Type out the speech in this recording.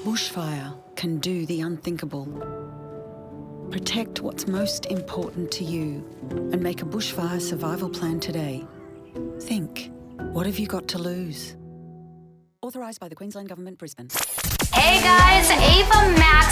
Bushfire can do the unthinkable. Protect what's most important to you and make a bushfire survival plan today. Think, what have you got to lose? Authorised by the Queensland Government, Brisbane. Hey guys, Ava Max